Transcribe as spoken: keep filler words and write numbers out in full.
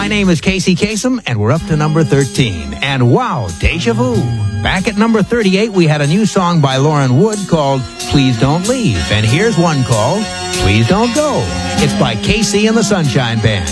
My name is Casey Kasem, and we're up to number thirteen. And wow, deja vu. Back at number thirty-eight, we had a new song by Lauren Wood called Please Don't Leave. And here's one called Please Don't Go. It's by Casey and the Sunshine Band.